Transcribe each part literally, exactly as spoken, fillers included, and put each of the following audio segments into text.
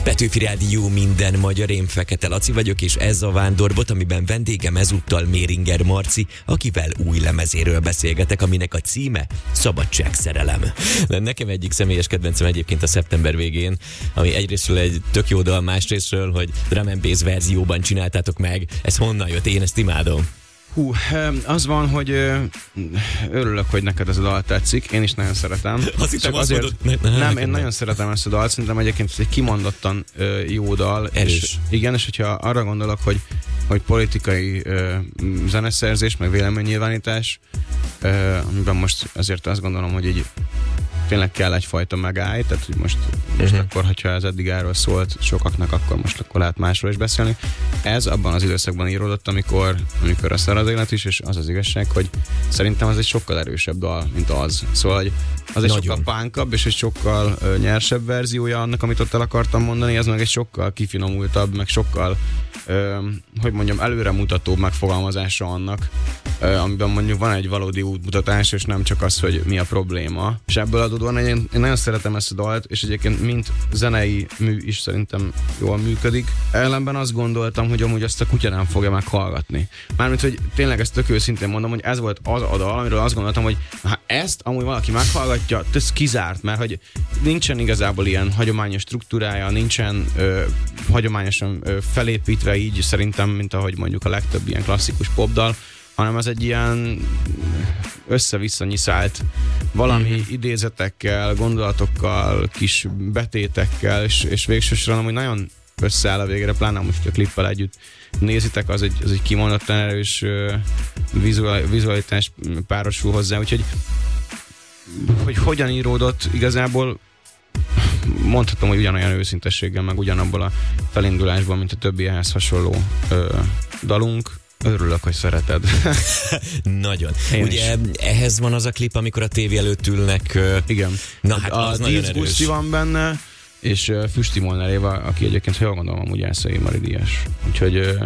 Petőfi Rádió, minden magyar, én Fekete Laci vagyok, és ez a Vándorbot, amiben vendégem ezúttal Méringer Marci, akivel új lemezéről beszélgetek, aminek a címe Szabadságszerelem. Nekem egyik személyes kedvencem egyébként a szeptember végén, ami egyrésztről egy tök jó dal, másrésztről, hogy drum and bass verzióban csináltátok meg. Ez honnan jött? Én ezt imádom. Hú, az van, hogy örülök, hogy neked ez a dal tetszik, én is nagyon szeretem. Azt hittem, azt azért, mondod, ne, ne, nem, ne, én ne. nagyon szeretem ezt a dalt, szerintem egyébként egy kimondottan jó dal. Erős. És, igen, és hogyha arra gondolok, hogy, hogy politikai ö, zeneszerzés, meg véleménynyilvánítás, ö, amiben most azért azt gondolom, hogy így tényleg kell egyfajta megállj, tehát hogy most, most uh-huh. akkor, hogyha ez eddig erről szólt sokaknak, akkor most akkor lehet másról is beszélni. Ez abban az időszakban íródott, amikor, amikor a Szar az élet is, és az az igazság, hogy szerintem az egy sokkal erősebb dal, mint az. Szóval, hogy az egy Nagyon. sokkal punkabb, és egy sokkal ö, nyersebb verziója annak, amit ott el akartam mondani, ez meg egy sokkal kifinomultabb, meg sokkal ö, hogy mondjam, előremutatóbb megfogalmazása annak, ö, amiben mondjuk van egy valódi útmutatás, és nem csak az, hogy mi a probléma. És ebből adódóan én, én nagyon szeretem ezt a dalt, és egyébként mint zenei mű is szerintem jól működik. Ellenben azt gondoltam, hogy amúgy azt a kutya nem fogja meghallgatni. Mármint, hogy tényleg ezt tök őszintén mondom, hogy ez volt az a dal, amiről azt gondoltam, hogy ha ezt amúgy valaki meghallgatja, ez kizárt, mert hogy nincsen igazából ilyen hagyományos struktúrája, nincsen ö, hagyományosan ö, felépítve így szerintem, mint ahogy mondjuk a legtöbb ilyen klasszikus popdal, hanem ez egy ilyen össze-vissza nyiszált valami mm-hmm. idézetekkel, gondolatokkal, kis betétekkel, és, és végsősorban amúgy nagyon összeáll a végre, pláne most a klippel együtt nézitek, az egy, az egy kimondottan erős uh, vizual, vizualitás párosul hozzá, úgyhogy hogy hogyan íródott, igazából mondhatom, hogy ugyanolyan őszintességgel, meg ugyanabból a felindulásból, mint a többi ehhez hasonló uh, dalunk. Örülök, hogy szereted. Nagyon. Én Ugye is. ehhez van az a klip, amikor a tévé előtt ülnek. Igen. Na hát a az nagyon Dietz erős. Buszi van benne, és uh, Füsti Molnár Éva, aki egyébként, ha jól gondolom, amúgy Elszai Mari díjas. Úgyhogy uh,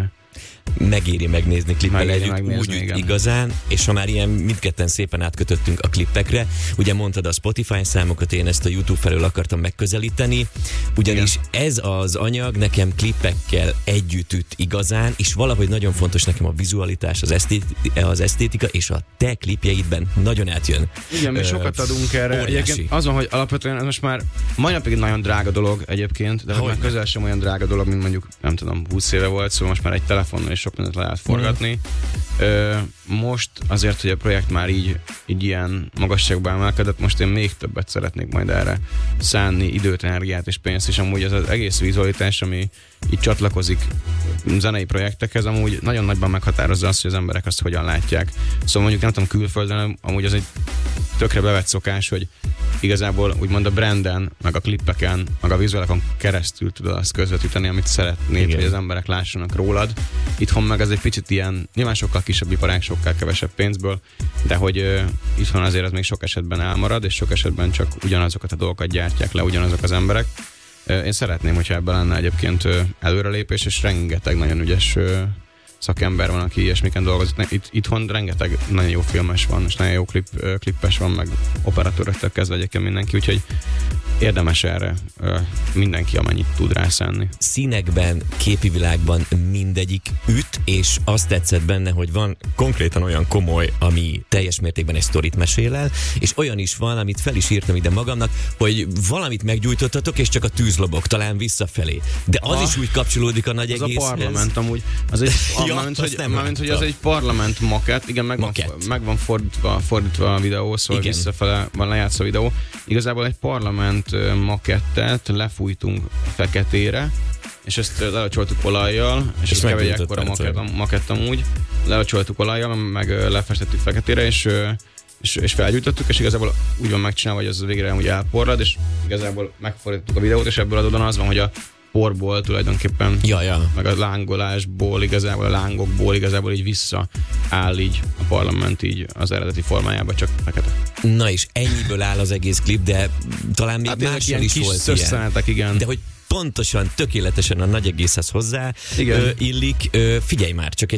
megéri megnézni klippel Megéri együtt, megnézni, úgy igen. igazán, és ha már ilyen mindketten szépen átkötöttünk a klippekre, ugye mondtad a Spotify számokat, én ezt a YouTube felől akartam megközelíteni, ugyanis igen. ez az anyag nekem klippekkel együtt üt igazán, és valahogy nagyon fontos nekem a vizualitás, az, esztéti- az esztétika, és a te klipjeidben nagyon átjön. igen, mi Ö, sokat adunk erre. óriási. Egyébként azon, hogy alapvetően ez most már mai napig egy nagyon drága dolog egyébként, de Hogyne. már közel sem olyan drága dolog, mint mondjuk, nem tudom, húsz éve volt, szóval most már egy telefonnal és sok mindent le lehet forgatni. Ö, most azért, hogy a projekt már így, így ilyen magasságban emelkedett, most én még többet szeretnék majd erre szánni, időt, energiát és pénzt, és amúgy ez az egész vizualitás, ami így csatlakozik zenei projektekhez, amúgy nagyon nagyban meghatározza azt, hogy az emberek azt hogyan látják. Szóval mondjuk nem tudom, külföldön, amúgy az egy tökre bevett szokás, hogy igazából úgymond a branden, meg a klippeken, meg a vizuálokon keresztül tudod azt közvetíteni, amit szeretnéd, igen. hogy az emberek lássanak rólad. Itthon meg ez egy picit ilyen, nyilván sokkal kisebb iparág, sokkal kevesebb pénzből, de hogy uh, itthon azért ez még sok esetben elmarad, és sok esetben csak ugyanazokat a dolgokat gyártják le ugyanazok az emberek. Uh, én szeretném, hogyha ebben lenne egyébként uh, előrelépés, és rengeteg nagyon ügyes uh, szakember van, aki ilyesmiken dolgozik. Itt, itthon rengeteg nagyon jó filmes van, és nagyon jó klip, uh, klippes van, meg operatőröktől kezdve egyébként mindenki, úgyhogy érdemes erre uh, mindenki, amennyit tud rászánni. Színekben, képi világban mindegyik üt, és azt tetszett benne, hogy van konkrétan olyan komoly, ami teljes mértékben egy sztorit mesél el, és olyan is van, amit fel is írtam ide magamnak, hogy valamit meggyújtottatok, és csak a tűz lobog, talán visszafelé. De az Ah, is úgy kapcsolódik a nagy az egészhez. a parlament amúgy. Az egy, Ja, mármint, azt hogy, nem mármint, hogy az láttam. egy parlament makett, igen, meg van, Makett. meg van fordítva, fordítva a videó, szóval Igen. visszafele van lejátszva a videó. Igazából egy parlament ö, makettet lefújtunk feketére, és ezt ö, lelacsoltuk olajjal, és, És ez kb. meggyújtott ekkora percel. makett, makett amúgy. Lelacsoltuk olajjal, meg ö, lefestettük feketére, és, ö, és, és felgyújtottuk, és igazából úgy van megcsinálva, hogy az végre úgy elporrad, és igazából megfordítottuk a videót, és ebből adódóan az van, hogy a porból tulajdonképpen, Ja, ja. meg a lángolásból, igazából a lángokból igazából így visszaáll így a parlament így az eredeti formájába, csak fekete. Na és ennyiből áll az egész klip, de talán még Hát ezek mással ilyen is kis volt ilyen. szösszenetek, igen. De hogy pontosan, tökéletesen a nagy egészhez hozzá Igen. ö, illik. Ö, figyelj már, csak egy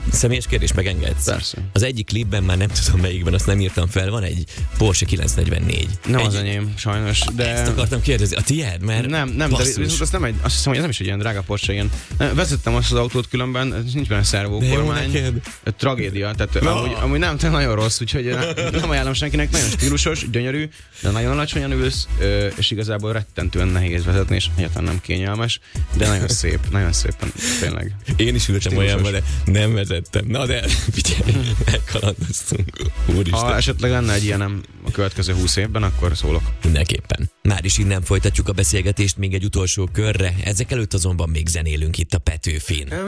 Személyes kérdés, megengedsz? Persze. Az egyik klipben, már nem tudom melyikben, azt nem írtam fel, van egy Porsche kilencszáznegyvennégy. Nem egy... az enyém, sajnos, de... Ezt akartam kérdezni, a tiéd? Mert nem, nem, de viszont az nem egy, azt hiszem, hogy ez nem is egy ilyen drága Porsche, ilyen. Vezettem azt az autót különben, nincs benne szervókormány. Tragédia, tehát no. amúgy, amúgy nem, te nagyon rossz, úgyhogy nem ajánlom senkinek, nagyon stílusos, gyönyörű, de nagyon alacsonyan ülsz, és igazából rettentően nehéz vezetni, és egyáltalán nem kényelmes, de nagyon szép, nagyon szépen, tényleg. Én is ültem olyanban, de nem vezettem. Na de, figyelj, megkalandoztunk. Úristen. Ha esetleg lenne egy ilyenem a következő húsz évben, akkor szólok. Mindenképpen. Már is innen folytatjuk a beszélgetést még egy utolsó körre, ezek előtt azonban még zenélünk itt a Petőfin.